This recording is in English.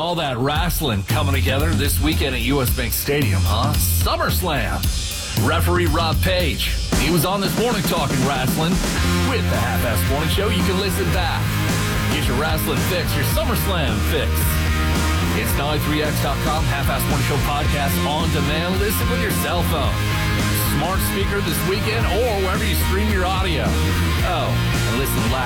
all that wrestling coming together this weekend at U.S. Bank Stadium, huh? SummerSlam. Referee Rob Page. He was on this morning talking wrestling with the Half-Ass Morning Show. You can listen back. Get your wrestling fix, your SummerSlam fix. It's 93x.com, Half-Ass Morning Show podcast on demand. Listen with your cell phone, smart speaker this weekend, or wherever you stream your audio. Oh, and listen loud.